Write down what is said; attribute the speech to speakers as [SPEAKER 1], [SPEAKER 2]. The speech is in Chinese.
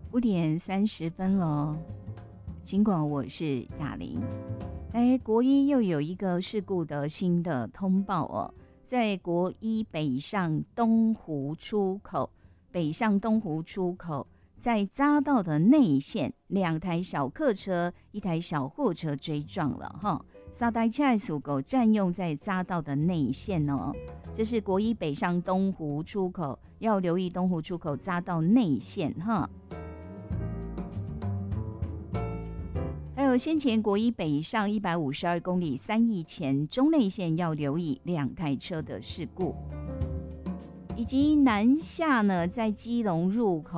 [SPEAKER 1] 5:30了，尽管我是雅玲。国一又有一个事故的新的通报哦，在国一北上东湖出口，在匝道的内线，2台小客车、1台小货车追撞了哈。3台车的事故占用在匝道的内线哦，这是国一北上东湖出口，要留意东湖出口匝道内线哈。还有先前国一北上152公里3义前中内线要留意2台车的事故，以及南下呢，在基隆入口